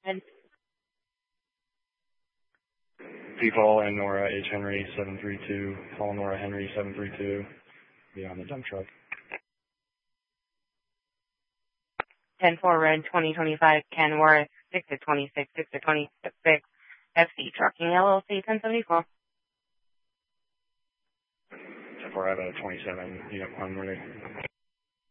And Paul and Nora H. Henry 732, Paul Nora Henry 732, be on the dump truck. 10-4 red 2025 Kenworth 6-26 6-26 FC Trucking LLC 1074. 10-4 out of 27, unit 1 ready.